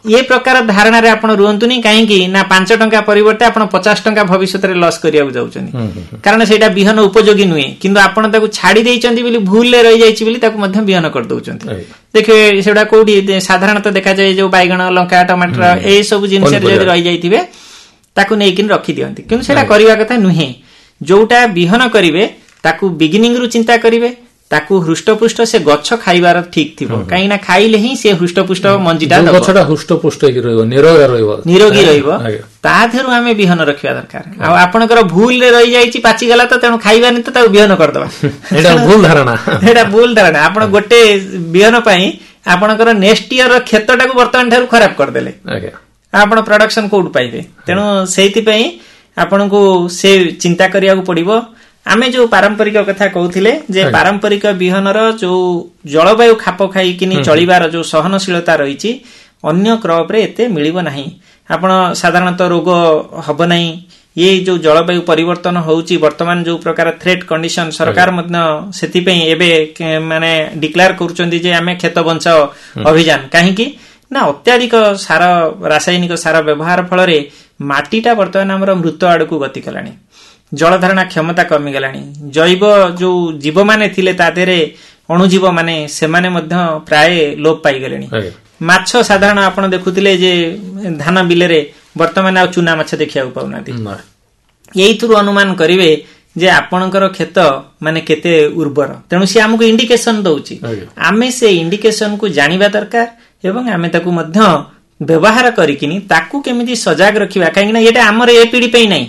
ये प्रकार धारणा रे आपण रुहंतुनी कहीं ना 5 टंका परिवर्ते आपण 50 टंका भविष्य रे लॉस करिया जाउछनी कारण सेटा बिहन उपयोगी नुहे किंतु आपण ताकू छाड़ी देइचंती बिली भूल ले रहि जाइछि बिली ताकू मध्य बिहन कर दउछंती देखिए सेटा कोठी साधारणतः देखा जाय जो बैगण लंका टमाटर ए सब जिंस रे जदि रहि जाइथिबे ताकू नेकिन रखि दियंती किंतु सेटा करिवा कथा नुहे जोटा बिहन करिवे ताकू बिगिनिंग रु चिंता करिवे ताकू हृष्टपुष्ट से गच्छ खाइबार ठीक थिबो काई ना खाइले ही से हृष्टपुष्ट मंजीटा गच्छटा हृष्टपुष्ट कि रहइबो निरोगी रहइबो ता थेरु हमें बिहन रखिया दरकार आ आपनकर भूल रे रहि जाईची पाची गला त तेनु खाइबानी त ताकू बिहन कर दबा एटा भूल धारणा आपण गोटे बिहन पई आपनकर नेक्स्ट ईयर खेतटा को वर्तमान थारु खराब कर देले आपण प्रोडक्शन कोड पाइबे तेनु सेति पई आपण को से चिंता करिया को पड़िबो आमे जो पारंपरिक कथा कहउथिले जे पारंपरिक बिहनर जो जलवायु खाप खाई किनी चलिबार जो सहनशीलता रहिछि अन्य क्रॉप रे एते मिलिबो नाही आपण साधारणतः रोग हबो नाही ये जो जलवायु परिवर्तन होउछि वर्तमान जो प्रकार थ्रेट कंडीशन सरकार मध्य सेति पई एबे माने डिक्लेयर करूचंदी जे आमे खेत बंचाओ अभियान काहे कि ना अत्याधिक सार रासायनिक सार व्यवहार फल रे माटीटा वर्तमान हमर मृत आड़ को गति कलानी जल धारणा क्षमता कमी गलानी जैव जो जीव माने थिले तादेरे अणुजीव माने से माने मध्य प्राय लोप पाई गलेनी माछ साधारण आपण देखुतिले जे धान बिले रे वर्तमान आ चुना माछ देखिया पाउनाती एइथुरु अनुमान करिवे जे आपणकर खेत माने केते उर्वर तेनु से हमकु इंडिकेशन दउची आमे से इंडिकेशन को जानिबा दरकार एवं आमे ताकू मध्य व्यवहार करिकिनी ताकू केमिति सजाग रखिबा काहेकि ना एटा हमर ए पीढ़ी पई नै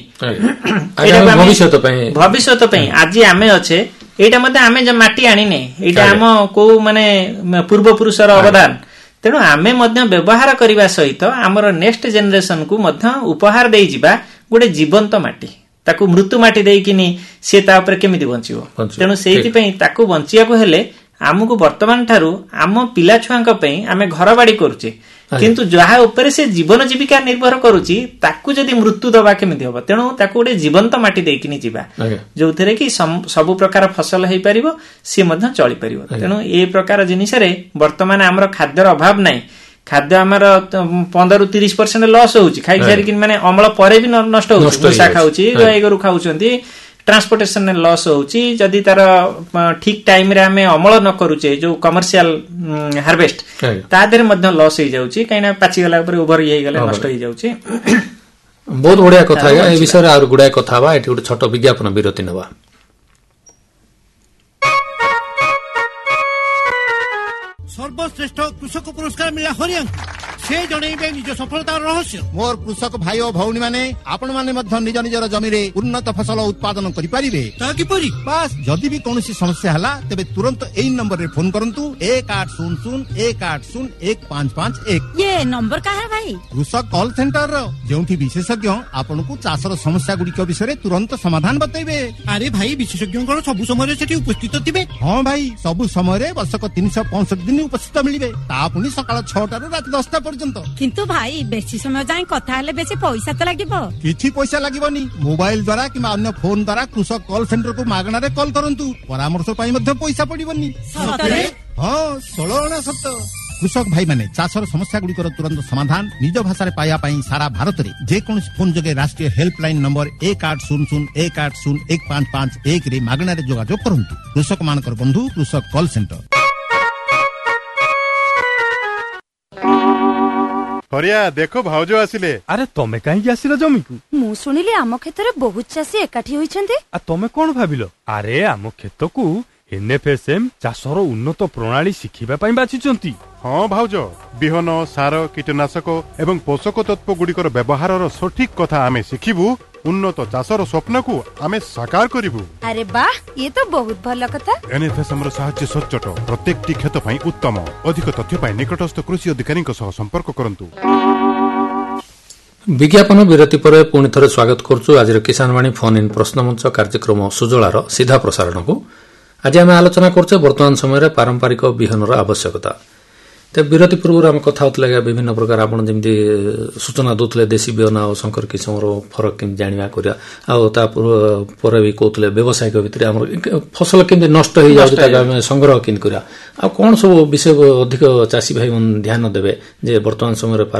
एटा भविष्यत पई आज आमे अछे एटा मते आमे जे माटी आनी नै एटा हम को माने पूर्व पुरुषर अवदान तेनु आमे मध्य व्यवहार करिबा सहित हमर नेक्स्ट जनरेशन को मध्य उपहार देई जिबा गोटे जीवंत माटी ताकू मृत्यु माटी देइकिनी से ता ऊपर केमिति बंचिबो तेनु सेति पई ताकू बंचिया को हेले हमकु वर्तमान ठारू आम पिला छुआंक पई आमे घर बाड़ी करूचे किंतु जहा ऊपर से जीवन जीविका निर्भर करूची ताकू जदी मृत्यु दबा केमिति होबो तेनु ताकू गोटे जीवंत माटी देइकिनी जिबा जोथरे कि सब प्रकार फसल हेई परिबो से मध्य चली परिबो तेनु ए प्रकार जिनिस रे वर्तमान हमर खाद्यर अभाव नै खाद्य हमर 15-30% लॉस होउची खाइ सारी कि माने अमल परे भी नष्ट होउची भूसा खाउची गाय गोरु खाउचंती ट्रांसपोर्टेशन लॉस होउची जदी तार ठीक टाइम रे हमें अमल न करूचे जो कमर्शियल हार्वेस्ट ता देर मध्य लॉस हो जाउची काइना पाची गला ऊपर ओवर हे गले नष्ट हो जाउची बहुत बढ़िया कथा है ए विषय रे और गुडाय कथा बा एठी गोटे छोट विज्ञापन विरति नबा सर्वश्रेष्ठ कृषक पुरस्कार मिला हरियंक से जणैबे निज सफलतार रहस्य मोर कृषक भाई और भौणी माने आपण माने मध्य निज निजर जमी रे उन्नत फसल उत्पादन करि परिबे ता किपरि बस जदी भी कोनोसी समस्या हला तबे तुरंत एई नंबर रे फोन करंतु 1800-180-1551 ये नंबर का है भाई कृषक कॉल सेंटर जेउठी विशेषज्ञ आपन को चासर समस्या गुडी के विषय रे तुरंत समाधान बतैबे अरे भाई विशेषज्ञ कोन सब समय सेठी उपस्थित थिबे हां भाई सब समय रे वर्षक 365 दिन उपस्थित मिलिबे ता पुनी सकाळ 6टा ରୁ रात 10टा पर्यंत किंतु भाई बेसी समय जाय कथा हले बेसी पैसा त लागिबो किछि पैसा लागिबोनी मोबाइल द्वारा कि अन्य फोन द्वारा कृषक कॉल सेंटर को मागना रे कॉल करंतु परामर्श पई मध्ये पैसा पडिबोनी सतरे हां 16 सत्य कृषक भाई माने चाषर समस्या गुडी कर तुरंत समाधान निज भाषा रे पाया पई सारा भारत रे जे कोन फोन जगे राष्ट्रीय हेल्पलाइन नंबर 1800-180-1551 रे मागना रे जोगाजोग करंतु कृषक मानकर बंधु कृषक कॉल सेंटर हरिया देखो भाउजो आसिले अरे तमे काहे आसिलो जमी को मु सुनिले आम खेत रे बहुत चासी एकाठी होइछन्ते आ तमे कोन भाबिलो अरे आम खेत को एनएफएसएम चाषर उन्नत प्रणाली शिखिबा पई बाचिचंती हाँ भाउजो बिहन सार कीटनाशक एवं पोषक तत्व गुड़िकर व्यवहार सठिक कथा आमे शिखिबु उन्नत चाषर स्वप्न को आमे साकार करिबु अरे वाह ये तो बहुत भल कथा एनएफएसएम रो सहाय्य सचोट प्रत्येकटी खेत पई उत्तम अधिक तथ्य पई निकटस्थ कृषि अधिकारी सह संपर्क करंतु विज्ञापन विरति पर पुणी थरे स्वागत करछु आज किसान वाणी फोन इन प्रश्न मंच कार्यक्रम सुजलार सीधा प्रसारण को आज आम आलोचना करछे वर्तमान समय पारंपरिक बिहनर आवश्यकता तो विरति पूर्व आम कथा होता विभिन्न प्रकार आप जमी सूचना दूसरे देशी बिहन आ शंकर किस्म फरक केमती जाना करा भी कहते व्यवसायिक भितर फसल केमती नष्ट हो जाए संग्रह केमती करा कौन सब विषय अधिक चाषी भाई ध्यान देवे जे वर्तमान समय